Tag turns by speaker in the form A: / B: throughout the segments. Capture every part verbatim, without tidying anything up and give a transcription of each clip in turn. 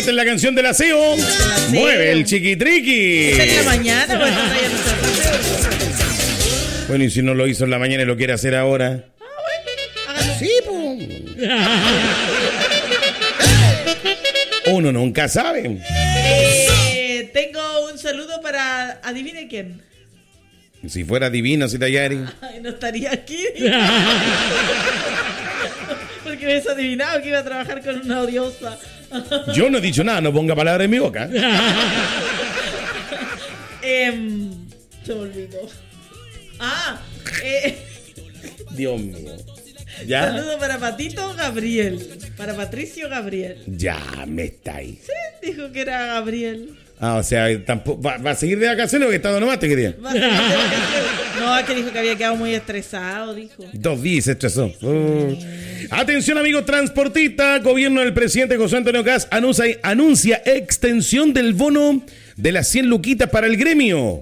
A: Esta es la canción del aseo.
B: El aseo.
A: Mueve el chiquitriqui.
B: Esta es la mañana, pues, está ya no se hace.
A: Bueno, y si no lo hizo en la mañana y lo quiere hacer ahora.
B: Ah, bueno, hágalo.
A: Sí, pues. Uno nunca sabe.
B: Eh, tengo un saludo para, adivine quién.
A: Si fuera divina, si Tayari.
B: Ay, no estaría aquí. Porque me has adivinado que iba a trabajar con una odiosa.
A: Yo no he dicho nada, no ponga palabras en mi boca.
B: eh, se me olvidó. Ah, eh,
A: Dios mío. ¿Ya?
B: saludo para Patito Gabriel. Para Patricio Gabriel.
A: Ya me estáis.
B: Sí, dijo que era Gabriel.
A: Ah, o sea, tampoco, ¿va, va a seguir de vacaciones o que está nomás te quería?
B: Va a seguir de vacaciones. No, es que dijo que había quedado muy estresado, dijo.
A: Dos días se estresó. Uh. Atención, amigos transportistas. Gobierno del presidente José Antonio Kast anuncia, anuncia extensión del bono de las cien luquitas para el gremio.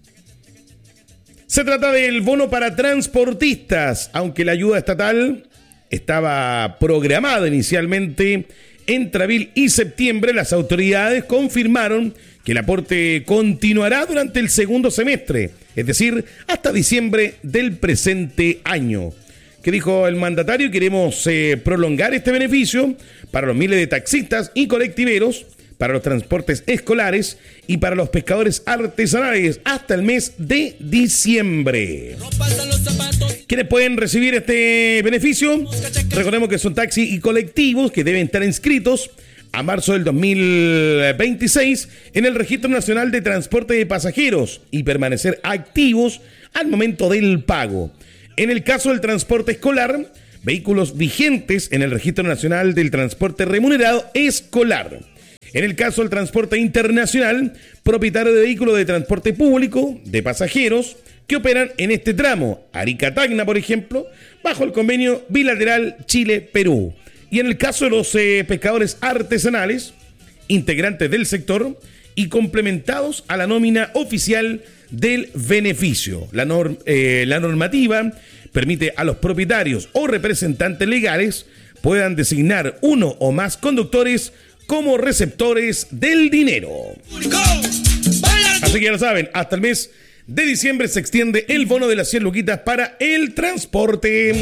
A: Se trata del bono para transportistas, aunque la ayuda estatal estaba programada inicialmente entre abril y septiembre. Las autoridades confirmaron que el aporte continuará durante el segundo semestre, es decir, hasta diciembre del presente año. ¿Qué dijo el mandatario? Queremos eh, prolongar este beneficio para los miles de taxistas y colectiveros, para los transportes escolares y para los pescadores artesanales hasta el mes de diciembre. ¿Quiénes pueden recibir este beneficio? Recordemos que son taxis y colectivos que deben estar inscritos a marzo del dos mil veintiséis en el Registro Nacional de Transporte de Pasajeros y permanecer activos al momento del pago. En el caso del transporte escolar, vehículos vigentes en el Registro Nacional del Transporte Remunerado Escolar. En el caso del transporte internacional, propietario de vehículos de transporte público de pasajeros que operan en este tramo, Arica-Tacna, por ejemplo, bajo el convenio bilateral Chile-Perú. Y en el caso de los eh, pescadores artesanales, integrantes del sector y complementados a la nómina oficial del beneficio. La, norm, eh, la normativa permite a los propietarios o representantes legales puedan designar uno o más conductores como receptores del dinero. Así que ya lo saben, hasta el mes de diciembre se extiende el bono de las cien luquitas para el transporte.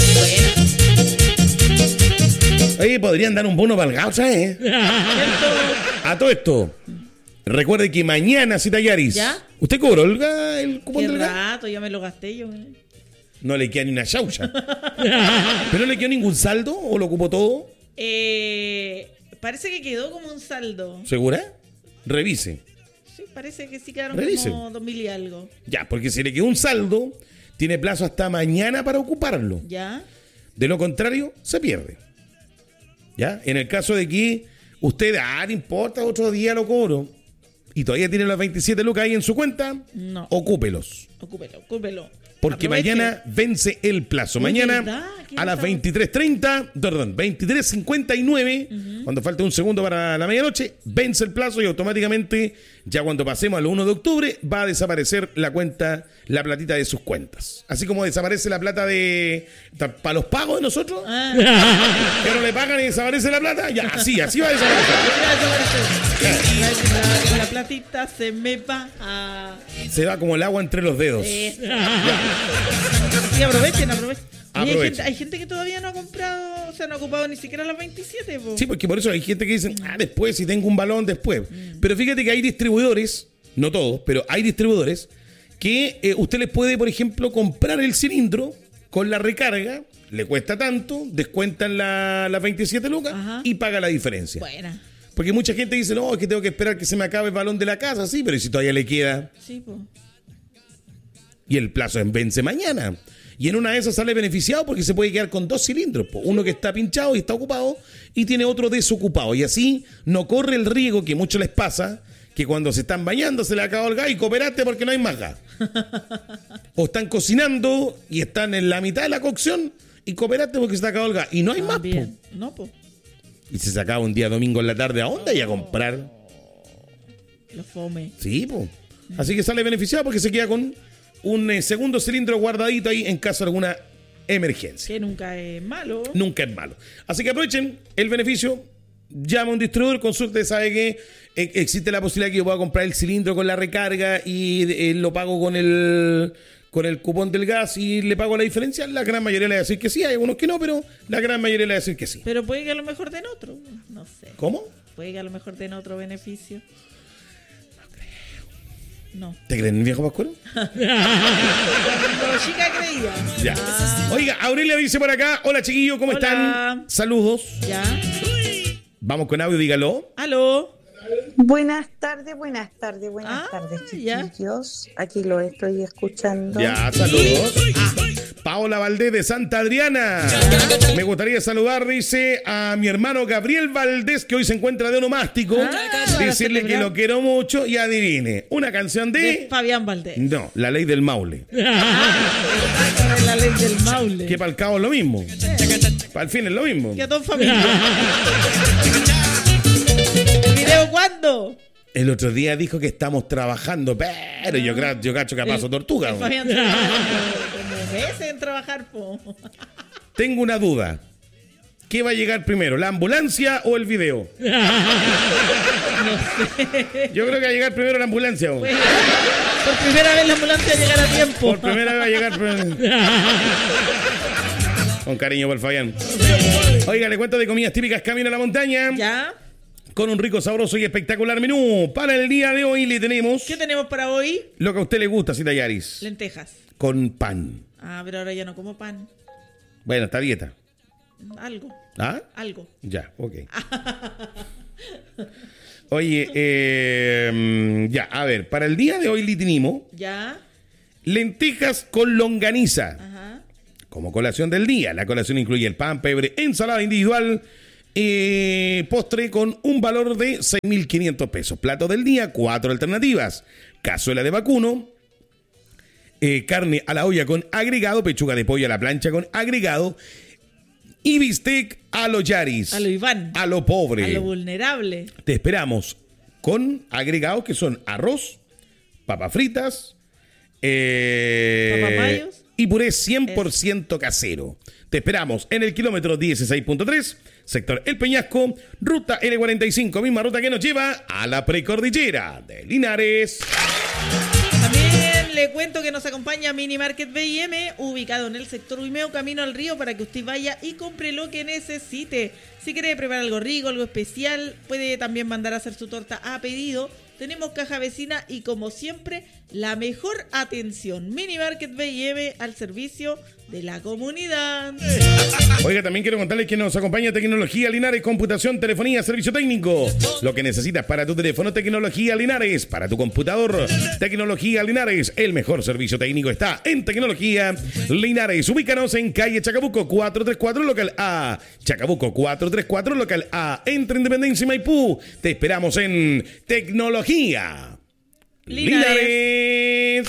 A: Oye, podrían dar un bono para el gaucha, ¿eh? A todo esto, recuerde que mañana, Cita Yaris,
B: ¿ya?
A: ¿Usted cobró el, el cupón
B: Qué
A: del gas?
B: rato, ya me lo gasté yo. ¿eh?
A: No le queda ni una chaucha. ¿Pero no le quedó ningún saldo o lo ocupó todo?
B: Eh, parece que quedó como un saldo.
A: ¿Segura? Revise.
B: Sí, parece que sí quedaron
A: Revise.
B: como dos mil y algo.
A: Ya, porque si le quedó un saldo, tiene plazo hasta mañana para ocuparlo.
B: ¿Ya?
A: De lo contrario, se pierde. ¿Ya? En el caso de que usted, ah, no importa, otro día lo cobro, y todavía tiene las veintisiete lucas ahí en su cuenta,
B: No.
A: ocúpelos.
B: Ocúpelo, ocúpelo.
A: Porque
B: Aproveche.
A: mañana vence el plazo.
B: Uy,
A: Mañana
B: ¿verdad? ¿Qué
A: a las
B: pasa?
A: veintitrés treinta, perdón, veintitrés cincuenta y nueve, uh-huh. Cuando falta un segundo para la medianoche, vence el plazo y automáticamente, ya cuando pasemos al uno de octubre, va a desaparecer la cuenta, la platita de sus cuentas. Así como desaparece la plata de... para los pagos de nosotros,
B: Ah.
A: que no le pagan y desaparece la plata, ya, así, así va a desaparecer.
B: La, la platita se me va a...
A: Se va como el agua entre los dedos.
B: Eh. Y aprovechen, aprovechen. Y hay,
A: Aprovechen.
B: gente, hay gente que todavía no ha comprado, o sea, no ha ocupado ni siquiera las veintisiete. Po.
A: Sí, porque por eso hay gente que dice, ah, después, si tengo un balón, después. Mm. Pero fíjate que hay distribuidores, no todos, pero hay distribuidores que eh, usted les puede, por ejemplo, comprar el cilindro con la recarga, le cuesta tanto, descuentan la, las veintisiete lucas. Ajá. Y paga la diferencia.
B: Buena.
A: Porque mucha gente dice, no, es que tengo que esperar que se me acabe el balón de la casa, sí, pero si todavía le queda.
B: Sí, pues.
A: Y el plazo vence mañana. Y en una de esas sale beneficiado porque se puede quedar con dos cilindros. Uno que está pinchado y está ocupado y tiene otro desocupado. Y así no corre el riesgo que mucho les pasa, que cuando se están bañando se le acabó el gas y cooperaste porque no hay más gas. O están cocinando y están en la mitad de la cocción y cooperaste porque se te acabó el gas. Y no hay ah, más.
B: Bien. Po. No, po.
A: Y se sacaba un día domingo en la tarde, ¿a dónde? Y a comprar.
B: Lo fome.
A: Sí, pues. Así que sale beneficiado porque se queda con un eh, segundo cilindro guardadito ahí en caso de alguna emergencia.
B: Que nunca es malo.
A: Nunca es malo. Así que aprovechen el beneficio llama a un distribuidor, consulte, sabe que eh, existe la posibilidad que yo pueda comprar el cilindro con la recarga y eh, lo pago con el con el cupón del gas y le pago la diferencia. La gran mayoría le va a decir que sí, hay algunos que no, pero la gran mayoría le va a decir que sí.
B: Pero puede que a lo mejor den otro, no sé.
A: ¿Cómo?
B: Puede que a lo mejor den otro beneficio. No.
A: ¿Te creen, viejo Pascuero?
B: Cuando chica creía.
A: Ya.
B: Ah.
A: Oiga, Aurelia dice por acá, hola chiquillos, ¿cómo
B: Hola.
A: están? Saludos.
B: Ya.
A: Vamos con audio, dígalo.
B: Aló.
C: Buenas tardes, buenas tardes, buenas
B: Ah,
C: tardes,
B: ya.
C: chiquillos. Aquí lo estoy escuchando.
A: Ya, saludos. Paola Valdés de Santa Adriana. Me gustaría saludar, dice, a mi hermano Gabriel Valdés, que hoy se encuentra de onomástico.
B: Ah, para
A: Decirle que
B: celebrar.
A: lo quiero mucho y adivine. Una canción de...
B: De Fabián Valdés.
A: No, La Ley del Maule.
B: La ley del Maule.
A: Que para el cabo es lo mismo. Para el fin es lo mismo.
B: Que a toda familia. ¿El video cuándo?
A: El otro día dijo que estamos trabajando, pero yo, gra- yo cacho que a paso tortuga.
B: El
A: ¿no?
B: Fabián se como meses en trabajar, po.
A: Tengo una duda. ¿Qué va a llegar primero, la ambulancia o el video?
B: No sé.
A: Yo creo que va a llegar primero la ambulancia. ¿o?
B: Pues, por primera vez la ambulancia llegará a tiempo.
A: Por primera vez va a llegar primero. Con cariño por el Fabián. Oiga, le cuento de comidas típicas Camino a la Montaña.
B: ¿Ya?
A: Con un rico, sabroso y espectacular menú. Para el día de hoy le tenemos
B: ¿Qué tenemos para hoy?
A: lo que a usted le gusta, Cita Yaris.
B: Lentejas.
A: Con pan.
B: Ah, pero ahora ya no como pan.
A: Bueno, está dieta.
B: Algo.
A: ¿Ah?
B: Algo.
A: Ya, ok. Oye, eh, ya, a ver, para el día de hoy le tenemos
B: ¿Ya?
A: lentejas con longaniza.
B: Ajá.
A: Como colación del día. La colación incluye el pan, pebre, ensalada individual, eh, postre con un valor de seis mil quinientos pesos. Plato del día, cuatro alternativas. Cazuela de vacuno, eh, carne a la olla con agregado, pechuga de pollo a la plancha con agregado y bistec a lo Yaris.
B: A lo Iván.
A: A lo pobre.
B: A lo vulnerable.
A: Te esperamos con agregados que son arroz, papas fritas, eh,
B: Papamayos.
A: y puré cien por ciento casero. Te esperamos en el kilómetro dieciséis punto tres, sector El Peñasco, ruta L cuarenta y cinco, misma ruta que nos lleva a la precordillera de Linares.
B: También le cuento que nos acompaña Mini Market B y M, ubicado en el sector Uimeo, camino al río, para que usted vaya y compre lo que necesite. Si quiere preparar algo rico, algo especial, puede también mandar a hacer su torta a pedido. Tenemos caja vecina y, como siempre, la mejor atención. Mini Market B y M al servicio de la comunidad.
A: Oiga, también quiero contarles que nos acompaña Tecnología Linares, computación, telefonía, servicio técnico. Lo que necesitas para tu teléfono, Tecnología Linares. Para tu computador, Tecnología Linares. El mejor servicio técnico está en Tecnología Linares. Ubícanos en calle Chacabuco cuatrocientos treinta y cuatro, local A. Chacabuco cuatrocientos treinta y cuatro, local A. Entre Independencia y Maipú. Te esperamos en Tecnología
B: Linares.
A: Linares.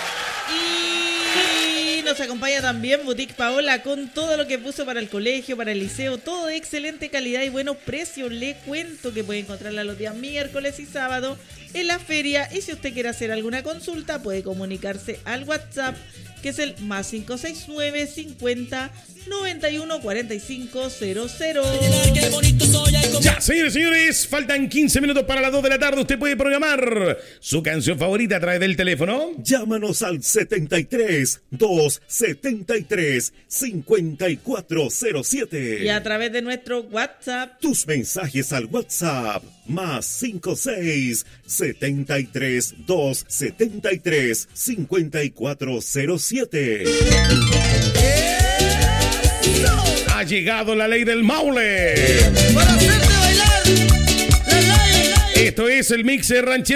B: Y nos acompaña también Boutique Paola con todo lo que puso para el colegio, para el liceo, todo de excelente calidad y buenos precios. Le cuento que puede encontrarla los días miércoles y sábado en la feria, y si usted quiere hacer alguna consulta puede comunicarse al WhatsApp, que es el más cinco seis nueve, cincuenta, noventa y uno, cuarenta y cinco cero cero.
A: Ya, señores y señores, faltan quince minutos para las dos de la tarde. Usted puede programar su canción favorita a través del teléfono.
D: Llámanos al setenta y tres, doscientos setenta y tres, cincuenta y cuatro cero siete.
B: Y a través de nuestro WhatsApp.
D: Tus mensajes al WhatsApp más cincuenta y seis, setenta y tres, doscientos setenta y tres, cincuenta y cuatro cero siete.
A: Ha llegado la ley del Maule.
B: Para hacerte bailar, la ley.
A: Esto es el mixer ranchero